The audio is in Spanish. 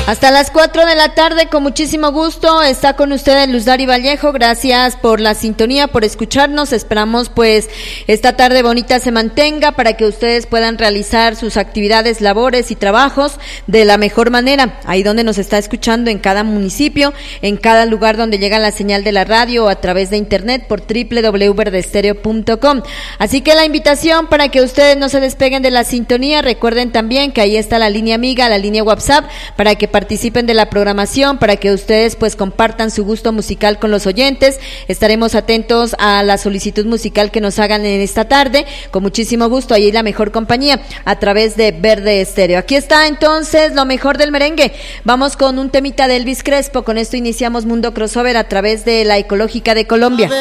Hasta las 4 de la tarde, con muchísimo gusto, está con ustedes Luz Dari Vallejo. Gracias por la sintonía, por escucharnos. Esperamos pues esta tarde bonita se mantenga para que ustedes puedan realizar sus actividades, labores y trabajos de la mejor manera, ahí donde nos está escuchando, en cada municipio, en cada lugar donde llega la señal de la radio o a través de internet por www.verdestereo.com. Así que la invitación para que ustedes no se despeguen de la sintonía. Recuerden también que ahí está la línea amiga, la línea WhatsApp, para que participen de la programación, para que ustedes pues compartan su gusto musical con los oyentes. Estaremos atentos a la solicitud musical que nos hagan en esta tarde, con muchísimo gusto, ahí la mejor compañía, a través de Verde Estéreo. Aquí está entonces lo mejor del merengue. Vamos con un temita de Elvis Crespo. Con esto iniciamos Mundo Crossover a través de la Ecológica de Colombia.